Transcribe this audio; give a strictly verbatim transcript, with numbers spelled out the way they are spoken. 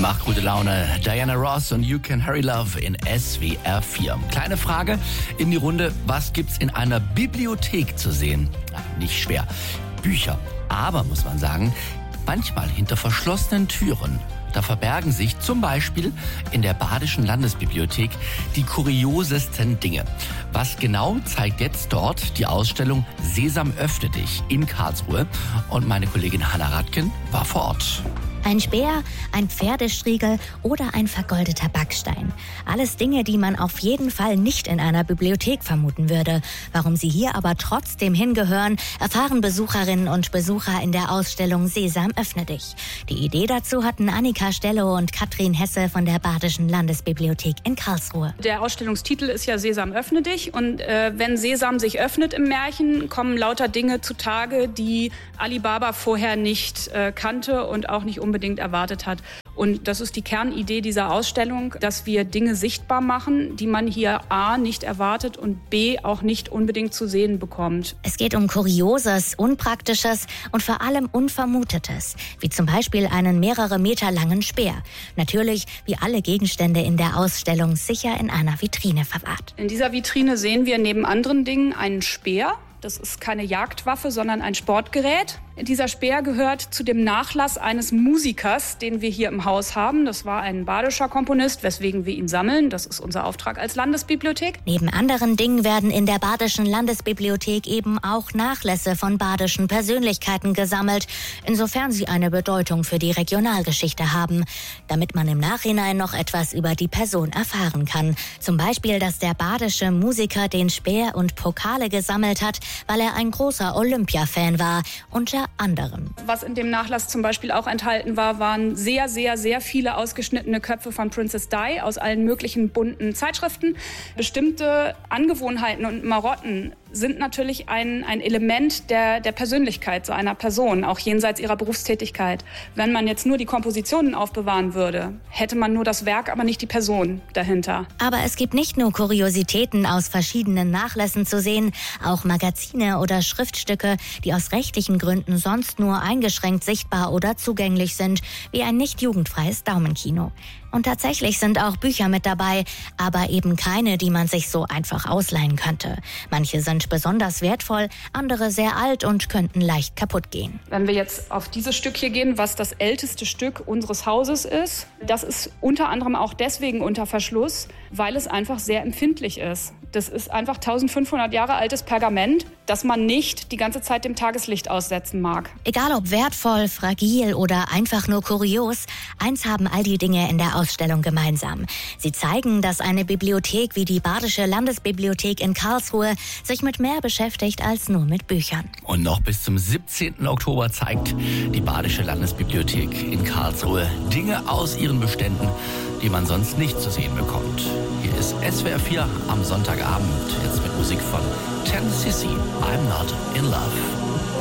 Macht gute Laune. Diana Ross und You Can Hurry Love in S W R vier. Kleine Frage in die Runde. Was gibt's in einer Bibliothek zu sehen? Na, nicht schwer. Bücher. Aber, muss man sagen, manchmal hinter verschlossenen Türen. Da verbergen sich zum Beispiel in der Badischen Landesbibliothek die kuriosesten Dinge. Was genau zeigt jetzt dort die Ausstellung Sesam, öffne dich in Karlsruhe. Und meine Kollegin Hannah Radken war vor Ort. Ein Speer, ein Pferdestriegel oder ein vergoldeter Backstein. Alles Dinge, die man auf jeden Fall nicht in einer Bibliothek vermuten würde. Warum sie hier aber trotzdem hingehören, erfahren Besucherinnen und Besucher in der Ausstellung Sesam, öffne dich. Die Idee dazu hatten Annika Stello und Katrin Hesse von der Badischen Landesbibliothek in Karlsruhe. Der Ausstellungstitel ist ja Sesam, öffne dich. Und äh, wenn Sesam sich öffnet im Märchen, kommen lauter Dinge zutage, die Ali Baba vorher nicht äh, kannte und auch nicht unbedingt unbedingt erwartet hat. Und das ist die Kernidee dieser Ausstellung, dass wir Dinge sichtbar machen, die man hier A nicht erwartet und B auch nicht unbedingt zu sehen bekommt. Es geht um Kurioses, Unpraktisches und vor allem Unvermutetes, wie zum Beispiel einen mehrere Meter langen Speer. Natürlich, wie alle Gegenstände in der Ausstellung, sicher in einer Vitrine verwahrt. In dieser Vitrine sehen wir neben anderen Dingen einen Speer. Das ist keine Jagdwaffe, sondern ein Sportgerät. Dieser Speer gehört zu dem Nachlass eines Musikers, den wir hier im Haus haben. Das war ein badischer Komponist, weswegen wir ihn sammeln. Das ist unser Auftrag als Landesbibliothek. Neben anderen Dingen werden in der Badischen Landesbibliothek eben auch Nachlässe von badischen Persönlichkeiten gesammelt, insofern sie eine Bedeutung für die Regionalgeschichte haben, damit man im Nachhinein noch etwas über die Person erfahren kann. Zum Beispiel, dass der badische Musiker den Speer und Pokale gesammelt hat, weil er ein großer Olympia-Fan war, unter anderem. Was in dem Nachlass zum Beispiel auch enthalten war, waren sehr, sehr, sehr viele ausgeschnittene Köpfe von Princess Di aus allen möglichen bunten Zeitschriften. Bestimmte Angewohnheiten und Marotten sind natürlich ein, ein Element der, der Persönlichkeit so einer Person, auch jenseits ihrer Berufstätigkeit. Wenn man jetzt nur die Kompositionen aufbewahren würde, hätte man nur das Werk, aber nicht die Person dahinter. Aber es gibt nicht nur Kuriositäten aus verschiedenen Nachlässen zu sehen, auch Magazine oder Schriftstücke, die aus rechtlichen Gründen sonst nur eingeschränkt sichtbar oder zugänglich sind, wie ein nicht jugendfreies Daumenkino. Und tatsächlich sind auch Bücher mit dabei, aber eben keine, die man sich so einfach ausleihen könnte. Manche sind besonders wertvoll, andere sehr alt und könnten leicht kaputt gehen. Wenn wir jetzt auf dieses Stück hier gehen, was das älteste Stück unseres Hauses ist, das ist unter anderem auch deswegen unter Verschluss, weil es einfach sehr empfindlich ist. Das ist einfach eintausendfünfhundert Jahre altes Pergament, das man nicht die ganze Zeit dem Tageslicht aussetzen mag. Egal ob wertvoll, fragil oder einfach nur kurios, eins haben all die Dinge in der Ausstellung gemeinsam. Sie zeigen, dass eine Bibliothek wie die Badische Landesbibliothek in Karlsruhe sich mit mehr beschäftigt als nur mit Büchern. Und noch bis zum siebzehnten Oktober zeigt die Badische Landesbibliothek in Karlsruhe Dinge aus ihren Beständen, die man sonst nicht zu sehen bekommt. Hier ist S W R vier am Sonntagabend, jetzt mit Musik von ten C C, I'm Not in Love.